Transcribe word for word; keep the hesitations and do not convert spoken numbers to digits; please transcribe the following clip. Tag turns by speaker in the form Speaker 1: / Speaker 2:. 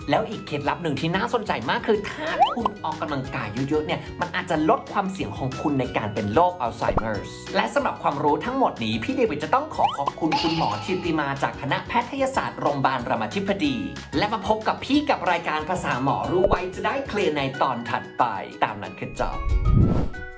Speaker 1: แล้วอีกเคล็ดลับหนึ่งที่น่าสนใจมากคือถ้าคุณออกกำลังกายเยอะๆเนี่ยมันอาจจะลดความเสี่ยงของคุณในการเป็นโรคอัลไซเมอร์สและสำหรับความรู้ทั้งหมดนี้พี่เดวิดจะต้องขอขอบคุณคุณหมอทิติมาจากคณะแพทยศาสตร์โรงพยาบาลรามาธิบดีและมาพบกับพี่กับรายการภาษาหมอรู้ไว้จะได้เคลียร์ในตอนถัดไปตามนั้นคือจบ